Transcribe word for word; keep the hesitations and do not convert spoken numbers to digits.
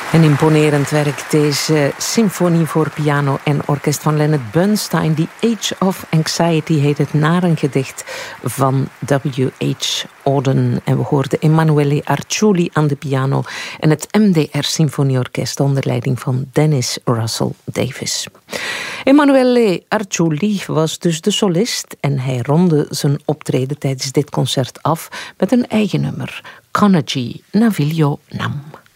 Een imponerend werk, deze symfonie voor piano en orkest van Leonard Bernstein. The Age of Anxiety heet het, naar een gedicht van W H Auden. En we hoorden Emanuele Arciuli aan de piano en het M D R Symfonieorkest onder leiding van Dennis Russell Davies. Emanuele Arciuli was dus de solist en hij ronde zijn optreden tijdens dit concert af met een eigen nummer, Carnegie Naviglio Nam.